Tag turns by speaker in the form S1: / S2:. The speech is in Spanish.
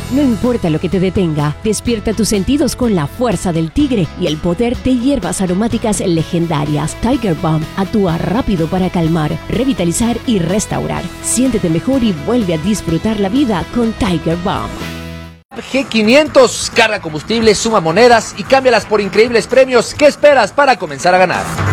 S1: No importa lo que te detenga, despierta tus sentidos con la fuerza del tigre y el poder de hierbas aromáticas legendarias. Tiger Balm actúa rápido para calmar, revitalizar y restaurar. Siéntete mejor y vuelve a disfrutar la vida con Tiger Balm.
S2: G500, carga combustible, suma monedas y cámbialas por increíbles premios. ¿Qué esperas para comenzar a ganar?